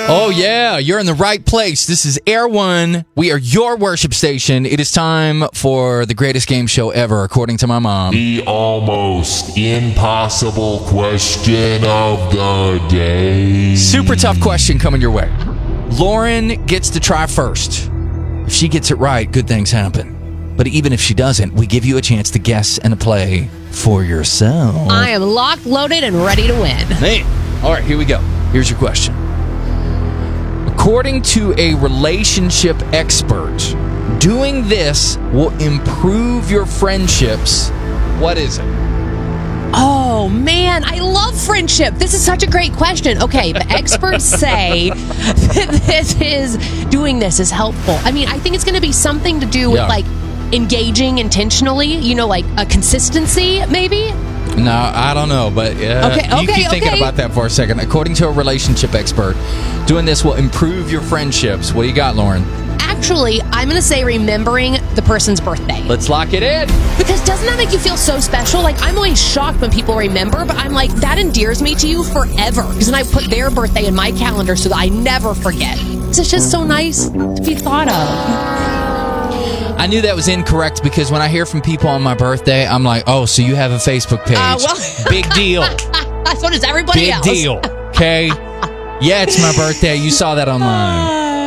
Oh, yeah, you're in the right place. This is Air One. We are your worship station. It is time for the greatest game show ever, according to my mom. The almost impossible question of the day. Super tough question coming your way. Lauren gets to try first. If she gets it right, good things happen. But even if she doesn't, we give you a chance to guess and to play for yourself. I am locked, loaded, and ready to win. Man. All right, here we go. Here's your question. According to a relationship expert, doing this will improve your friendships. What is it? Oh, man, I love friendship. This is such a great question. Okay, the experts say that doing this is helpful. I mean, I think it's going to be something to do with, like, engaging intentionally, you know, like a consistency, maybe? No, I don't know, but you keep thinking about that for a second. According to a relationship expert, doing this will improve your friendships. What do you got, Lauren? Actually, I'm going to say remembering the person's birthday. Let's lock it in. Because doesn't that make you feel so special? Like, I'm always shocked when people remember, but I'm like, that endears me to you forever. Because then I put their birthday in my calendar so that I never forget. It's just so nice to be thought of. I knew that was incorrect because when I hear from people on my birthday, I'm like, oh, so you have a Facebook page. Big deal. So does everybody else. Big deal. Okay? Yeah, it's my birthday. You saw that online.